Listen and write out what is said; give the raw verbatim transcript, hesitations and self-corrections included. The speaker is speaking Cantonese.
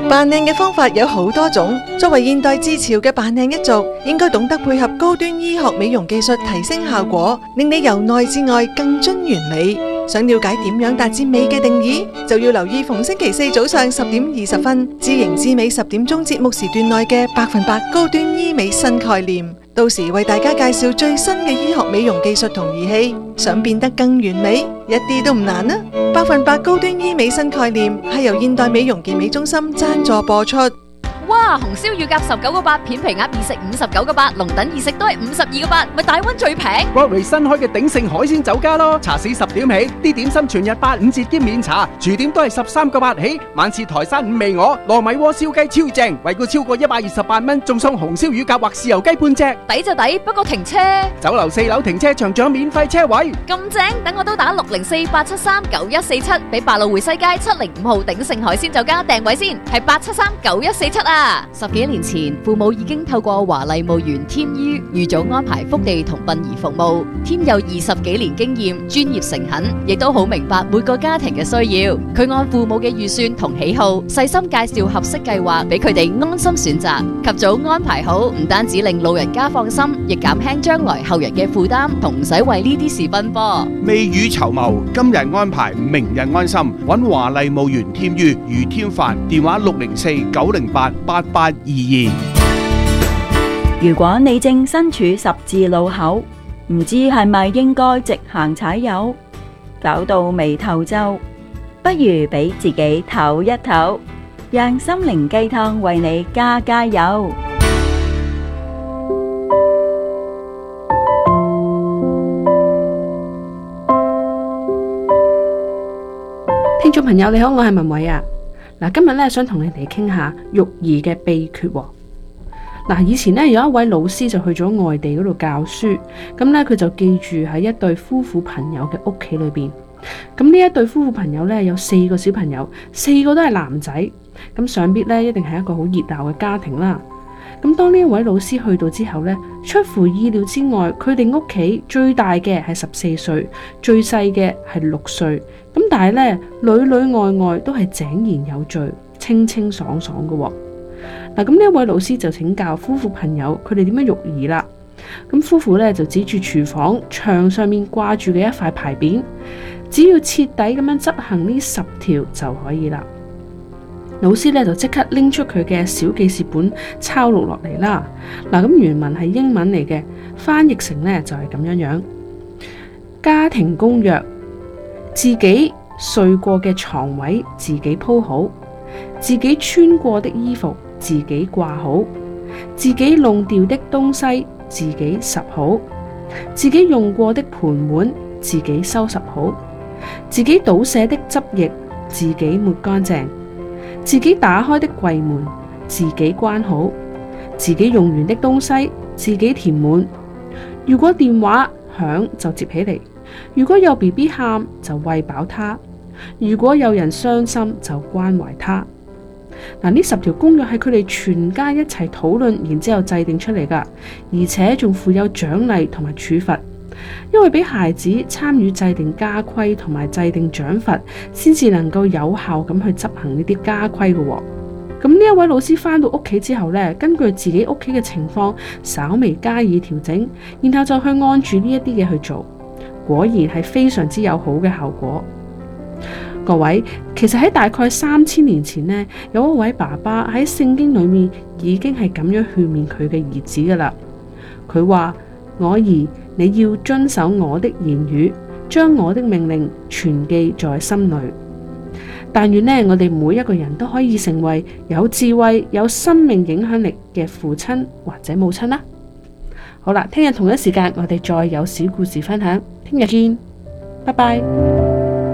扮靚嘅方法有好多種，作為現代至潮嘅扮靚一族，應該懂得配合高端醫學美容技術提升效果，令你由內至外更臻完美。想了解點樣達至美嘅定義，就要留意逢星期四早上十點二十分，知型知美十點鐘節目時段內嘅百分百高端醫美新概念。到時為大家介紹最新嘅醫學美容技術同儀器，想變得更完美，一啲都唔難啊！百分百高端醫美新概念係由現代美容健美中心贊助播出。 哇！紅燒乳鴿十九個八，片皮鴨二食五十九個八，龍躉二食都係五十二個八，咪大溫最平。 Broadway 新開嘅鼎盛海鮮酒家咯，茶市十點起，啲點心全日八五折兼免茶，廚點都係十三個八起。晚市台山五味鵝、糯米鍋燒雞超正，惠顧超過一百二十八蚊，仲送紅燒乳鴿或豉油雞半隻。 抵就抵，不過停車。 酒樓四樓停車場仲有免費車位。 咁正，等我都打六零四八七三九一四七，俾百老匯西街七零五號鼎盛海鮮酒家訂位先，係八七三九一四七啊！十幾年前，父母已經透過華麗墓園添於預早安排福地同殯儀服務。添有二十幾年經驗，專業誠懇，亦都好明白每個家庭嘅需要。佢按父母嘅預算同喜好，細心介紹合適計劃俾佢哋安心選擇。及早安排好，唔單止令老人家放心，亦減輕將來後人嘅負擔，同唔使為呢啲事奔波。 未雨綢繆，今日安排，明日安心。揾華麗墓園添於余添凡，電話六零四九零八八八二二。 如果你正身處十字路口，唔知係咪應該直行踩油，搞到眉頭皺，不如俾自己唞一唞，讓心靈雞湯為你加加油。 聽眾朋友你好，我係文偉啊。嗱，今日咧想同你哋傾下育兒嘅秘訣。嗱，以前咧有一位老師就去咗外地嗰度教書，咁咧佢就寄住喺一對夫婦朋友嘅屋企裏邊。咁呢一對夫婦朋友咧有四個小朋友，四個都係男仔，咁想必咧一定係一個好熱鬧嘅家庭啦。咁當呢一位老師去到之後咧，出乎意料之外，佢哋屋企最大嘅係十四歲，最細嘅係六歲。咁但係咧，裏裏外外都係井然有序，清清爽爽嘅喎。嗱，咁呢一位老師就請教夫婦朋友佢哋點樣育兒啦。咁夫婦咧就指住廚房牆上面掛住嘅一塊牌匾，只要徹底咁樣執行呢十條就可以啦。老師咧就即刻拎出佢嘅小記事本抄錄落嚟啦。嗱，咁原文係英文嚟嘅，翻譯成咧就係咁樣樣。家庭公約：自己睡過嘅床位自己鋪好，自己穿過的衣服自己掛好，自己弄掉的東西自己拾好，自己用過的盤碗自己收拾好，自己倒瀉的汁液自己抹乾淨，自己打開的櫃門自己關好，自己用完的東西自己填滿。如果電話響就接起嚟，如果有 B B 喊就餵飽他，如果有人傷心就關懷他。嗱，呢十條公約係佢哋全家一齊討論，然之後制定出嚟噶，而且仲附有獎勵同埋處罰，因為俾孩子參與制定家規同埋制定獎罰，先至能夠有效咁去執行呢啲家規嘅。咁呢一位老師返到屋企之後呢，根據自己屋企嘅情況，稍微加以調整，然後就去按住呢一啲嘢去做，果然係非常之有好嘅效果。各位，其實喺大概三千年前呢，有一位爸爸喺聖經裏面已經係咁樣勸勉佢嘅兒子噶啦。佢話：我兒，你要遵守我的言語，將我的命令存記在心裏。但願呢，我哋每一個人都可以成為有智慧、有生命影響力嘅父親或者母親啦。好啦，聽日同一時間我哋再有小故事分享，聽日見，拜拜。